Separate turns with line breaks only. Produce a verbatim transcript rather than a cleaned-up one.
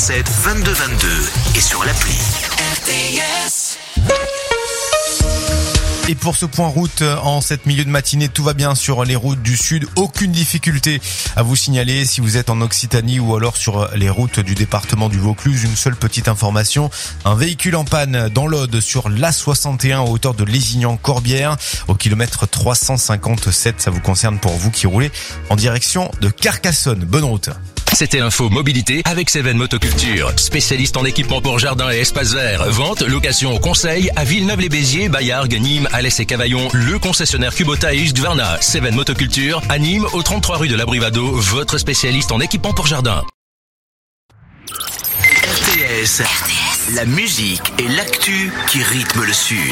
sept vingt-deux vingt-deux et sur l'appli. R T S.
Et pour ce point route, en cette milieu de matinée, tout va bien sur les routes du sud. Aucune difficulté à vous signaler si vous êtes en Occitanie ou alors sur les routes du département du Vaucluse. Une seule petite information. Un véhicule en panne dans l'Aude sur l'A soixante et un à hauteur de Lézignan-Corbière au kilomètre trois cent cinquante-sept. Ça vous concerne pour vous qui roulez en direction de Carcassonne. Bonne route.
C'était Info Mobilité avec Seven Motoculture, spécialiste en équipement pour jardin et espace vert. Vente, location, conseil à Villeneuve-les-Béziers, Bayargues, Nîmes, Alès et Cavaillon. Le concessionnaire Kubota et Husqvarna. Seven Motoculture à Nîmes, au trente-trois rue de l'Abrivado, votre spécialiste en équipement pour jardin.
R T S, la musique et l'actu qui rythment le Sud.